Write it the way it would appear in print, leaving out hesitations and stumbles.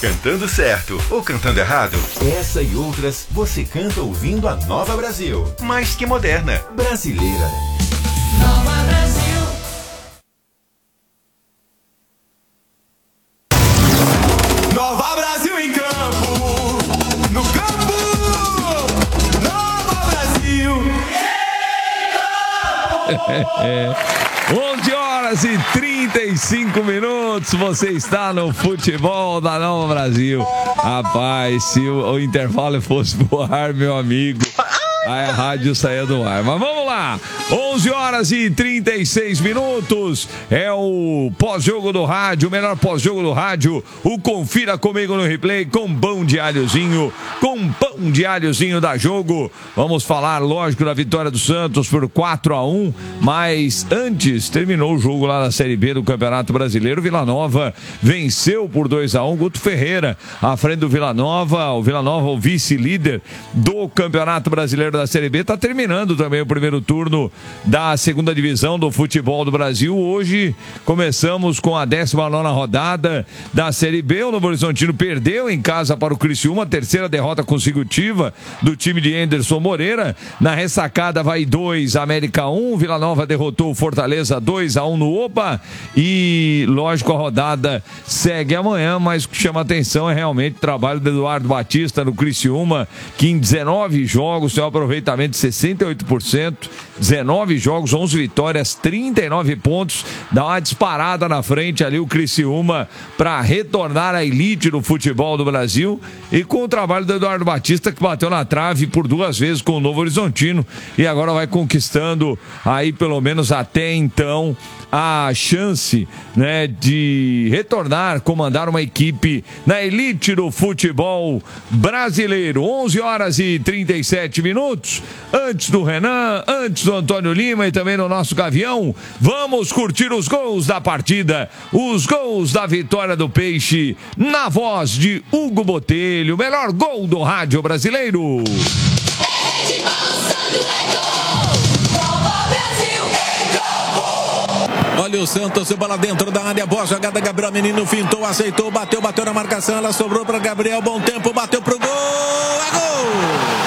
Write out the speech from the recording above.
Cantando certo ou cantando errado? Essa e outras você canta ouvindo a Nova Brasil. Mais que moderna, brasileira. Nova Brasil. Nova Brasil em campo. No campo. Nova Brasil. 11 horas e 35 minutos, você está no futebol da Nova Brasil. Rapaz, se o intervalo fosse pro ar, meu amigo, aí a rádio saía do ar. Mas vamos lá, 11 horas e 36 minutos, é o pós-jogo do rádio, o melhor pós-jogo do rádio, o Confira Comigo no Replay, com pão de alhozinho, da Jogo. Vamos falar, lógico, da vitória do Santos por 4-1, mas antes, terminou o jogo lá na Série B do Campeonato Brasileiro. Vila Nova venceu por 2-1, Guto Ferreira à frente do Vila Nova. O Vila Nova, o vice-líder do Campeonato Brasileiro da Série B, está terminando também o primeiro turno da segunda divisão do futebol do Brasil. Hoje começamos com a 19ª rodada da Série B. O Novo Horizontino perdeu em casa para o Criciúma, a terceira derrota consecutiva do time de Anderson Moreira. Na ressacada vai 2, América 1, Vila Nova derrotou o Fortaleza 2-1 no Oba. E lógico, a rodada segue amanhã, mas o que chama atenção é realmente o trabalho do Eduardo Batista no Criciúma, que em 19 jogos tem um aproveitamento de 68%, 19 jogos, 11 vitórias, 39 pontos, dá uma disparada na frente ali o Criciúma para retornar à elite do futebol do Brasil, e com o trabalho do Eduardo Batista, que bateu na trave por 2 vezes com o Novo Horizontino e agora vai conquistando aí pelo menos até então a chance, né, de retornar, comandar uma equipe na elite do futebol brasileiro. 11 horas e 37 minutos, antes do Renan, antes do Antônio Lima e também no nosso Gavião, vamos curtir os gols da partida, os gols da vitória do Peixe, na voz de Hugo Botelho, o melhor gol do rádio brasileiro. Olha o Santos, bola dentro da área, boa jogada, Gabriel Menino fintou, aceitou, bateu na marcação, ela sobrou para Gabriel, bom tempo, bateu pro gol, é gol!